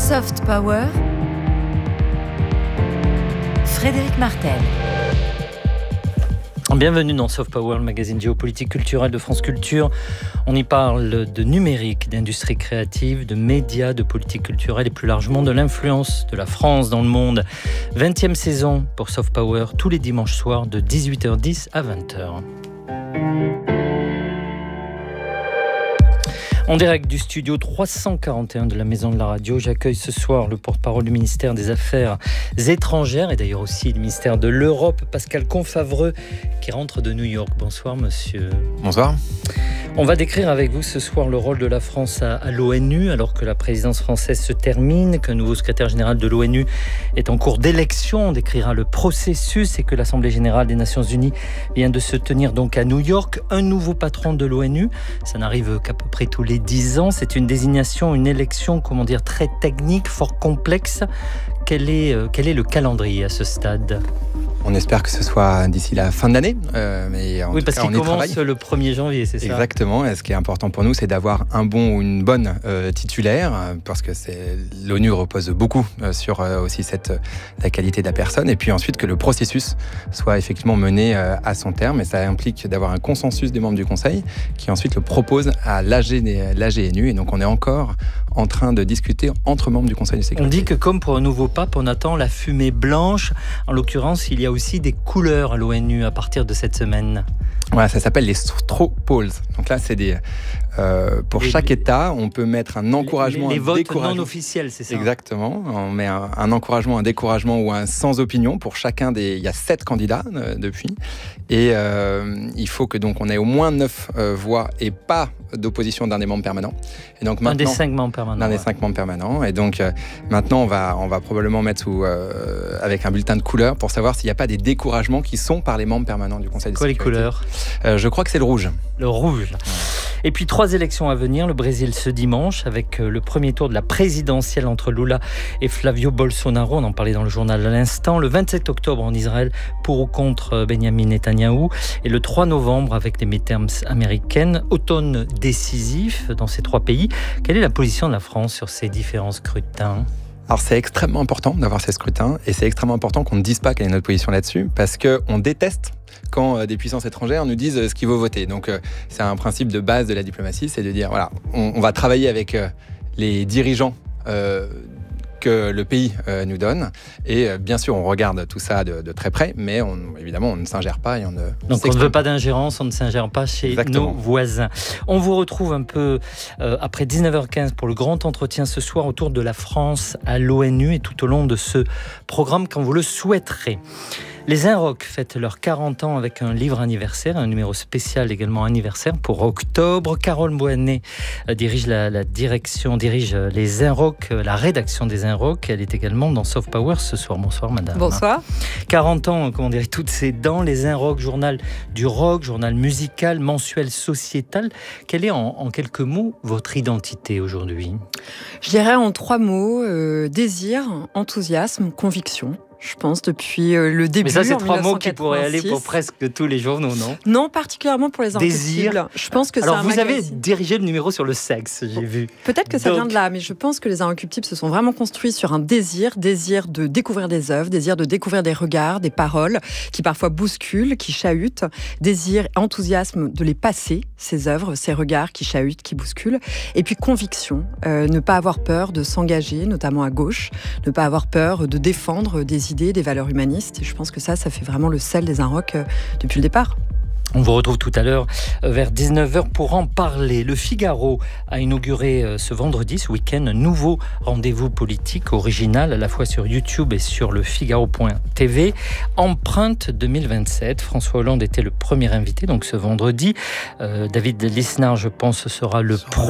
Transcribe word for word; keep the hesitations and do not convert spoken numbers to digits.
Soft Power, Frédéric Martel. Bienvenue dans Soft Power, le magazine géopolitique culturel de France Culture. On y parle de numérique, d'industrie créative, de médias, de politique culturelle et plus largement de l'influence de la France dans le monde. vingtième saison pour Soft Power, tous les dimanches soirs de dix-huit heures dix à vingt heures. En direct du studio trois cent quarante et un de la Maison de la Radio, j'accueille ce soir le porte-parole du ministère des Affaires étrangères et d'ailleurs aussi du ministère de l'Europe, Pascal Confavreux, qui rentre de New York. Bonsoir monsieur. Bonsoir. On va décrire avec vous ce soir le rôle de la France à, à l'ONU, alors que la présidence française se termine, qu'un nouveau secrétaire général de l'ONU est en cours d'élection. On décrira le processus et que l'Assemblée générale des Nations Unies vient de se tenir donc à New York. Un nouveau patron de l'ONU, ça n'arrive qu'à peu près tous les dix ans. C'est une désignation, une élection, comment dire, très technique, fort complexe. Quel est, euh, quel est le calendrier à ce stade ? On espère que ce soit d'ici la fin de l'année. Euh, mais en oui, tout parce cas, qu'il on y commence travaille. le premier janvier, c'est ça ? Exactement. Et ce qui est important pour nous, c'est d'avoir un bon ou une bonne euh, titulaire, parce que c'est, l'ONU repose beaucoup euh, sur euh, aussi cette, euh, la qualité de la personne. Et puis ensuite, que le processus soit effectivement mené euh, à son terme. Et ça implique d'avoir un consensus des membres du Conseil, qui ensuite le propose à l'A G N U. Et donc, on est encore en train de discuter entre membres du Conseil de sécurité. On dit que comme pour un nouveau pape, on attend la fumée blanche. En l'occurrence, il y a aussi des couleurs à l'ONU à partir de cette semaine. Voilà, ça s'appelle les Strawpolls. Donc là, c'est des euh, pour les, chaque État, on peut mettre un encouragement, les, les un votes découragement. non officiels, c'est ça. Exactement. On met un, un encouragement, un découragement ou un sans opinion pour chacun des. Il y a sept candidats euh, depuis, et euh, il faut que donc on ait au moins neuf euh, voix et pas d'opposition d'un des membres permanents. Et donc un des cinq membres permanents. Un ouais. des cinq membres permanents. Et donc euh, maintenant, on va on va probablement mettre sous euh, avec un bulletin de couleur pour savoir s'il n'y a pas des découragements qui sont par les membres permanents du Conseil de Quoi, sécurité. Les couleurs euh, Je crois que c'est le rouge. Le rouge. Ouais. Et puis trois élections à venir, le Brésil ce dimanche avec le premier tour de la présidentielle entre Lula et Flavio Bolsonaro, on en parlait dans le journal à l'instant, le vingt-sept octobre en Israël pour ou contre Benjamin Netanyahou et le trois novembre avec les midterms américaines, automne décisif dans ces trois pays. Quelle est la position de la France sur ces différents scrutins ? Alors c'est extrêmement important d'avoir ces scrutins et c'est extrêmement important qu'on ne dise pas quelle est notre position là-dessus parce qu'on déteste quand euh, des puissances étrangères nous disent euh, ce qu'il faut voter. Donc euh, c'est un principe de base de la diplomatie, c'est de dire voilà, on, on va travailler avec euh, les dirigeants euh, que le pays euh, nous donne et euh, bien sûr on regarde tout ça de, de très près, mais on, évidemment on ne s'ingère pas et on ne. Donc on ne veut pas d'ingérence, on ne s'ingère pas chez Exactement. Nos voisins. On vous retrouve un peu euh, après dix-neuf heures quinze pour le grand entretien ce soir autour de la France à l'ONU et tout au long de ce programme quand vous le souhaiterez. Les Inrocks fêtent leurs quarante ans avec un livre anniversaire, un numéro spécial également anniversaire pour octobre. Carole Boinet dirige la, la direction, dirige les Inrocks, la rédaction des Inrocks. Elle est également dans Soft Power ce soir. Bonsoir madame. Bonsoir. quarante ans, comment dire, toutes ces dents, les Inrocks, journal du rock, journal musical, mensuel sociétal. Quelle est en, en quelques mots votre identité aujourd'hui ? Je dirais en trois mots, euh, désir, enthousiasme, conviction. Je pense, depuis le début. Mais ça, c'est en trois mots qui dix-neuf cent pourraient aller quatre-vingt-six. pour presque tous les journaux, non ? Non, particulièrement pour les Désir. Inrecuptibles. Je pense que Alors, c'est un vous magazine. avez dirigé le numéro sur le sexe, j'ai vu. Peut-être que ça Donc... vient de là, mais je pense que les Inrecuptibles se sont vraiment construits sur un désir, désir de découvrir des œuvres, désir de découvrir des regards, des paroles qui parfois bousculent, qui chahutent, désir, enthousiasme de les passer, ces œuvres, ces regards qui chahutent, qui bousculent, et puis conviction, euh, ne pas avoir peur de s'engager, notamment à gauche, ne pas avoir peur de défendre des idées, des valeurs humanistes. Et je pense que ça, ça fait vraiment le sel des Inrocks euh, depuis le départ. On vous retrouve tout à l'heure vers dix-neuf heures pour en parler. Le Figaro a inauguré ce vendredi, ce week-end, un nouveau rendez-vous politique original à la fois sur YouTube et sur le Figaro point T V. Empreinte deux mille vingt-sept. François Hollande était le premier invité, donc ce vendredi. Euh, David Lisnard, je pense, sera le premier.